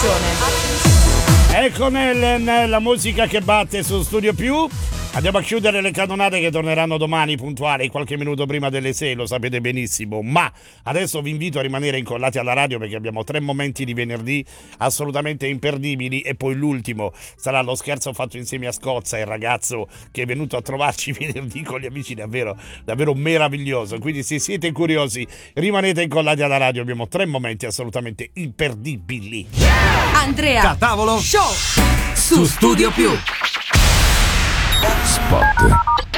Ecco Nellen, la musica che batte su Studio Più. Andiamo a chiudere le canonate che torneranno domani puntuali, qualche minuto prima delle 6, lo sapete benissimo, ma adesso vi invito a rimanere incollati alla radio perché abbiamo 3 momenti di venerdì assolutamente imperdibili e poi l'ultimo sarà lo scherzo fatto insieme a Scozza, il ragazzo che è venuto a trovarci venerdì con gli amici, davvero meraviglioso. Quindi se siete curiosi rimanete incollati alla radio, abbiamo 3 momenti assolutamente imperdibili. Andrea Da tavolo Show su Studio Più. Spot.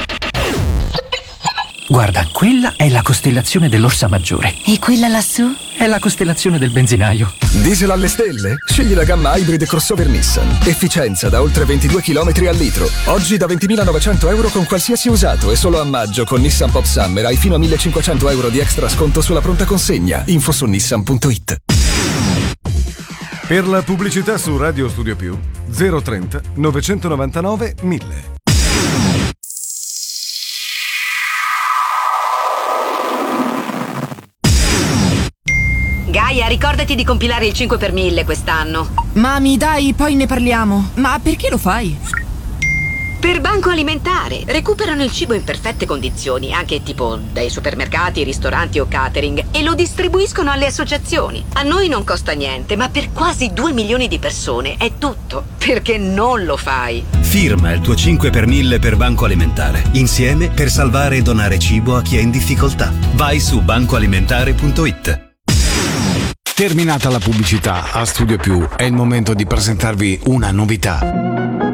Guarda, quella è la costellazione dell'Orsa Maggiore. E quella lassù? È la costellazione del benzinaio. Diesel alle stelle? Scegli la gamma hybrid crossover Nissan. Efficienza da oltre 22 km al litro. Oggi da 20.900 euro con qualsiasi usato e solo a maggio con Nissan Pop Summer hai fino a 1.500 euro di extra sconto sulla pronta consegna. Info su nissan.it. Per la pubblicità su Radio Studio Più 030 999 1000. Gaia, ricordati di compilare il 5 per 1000 quest'anno. Mami, dai, poi ne parliamo. Ma perché lo fai? Per Banco Alimentare. Recuperano il cibo in perfette condizioni, anche tipo dai supermercati, ristoranti o catering, e lo distribuiscono alle associazioni. A noi non costa niente, ma per quasi 2 milioni di persone è tutto. Perché non lo fai? Firma il tuo 5 per 1000 per Banco Alimentare. Insieme per salvare e donare cibo a chi è in difficoltà. Vai su bancoalimentare.it. Terminata la pubblicità a Studio Più, è il momento di presentarvi una novità.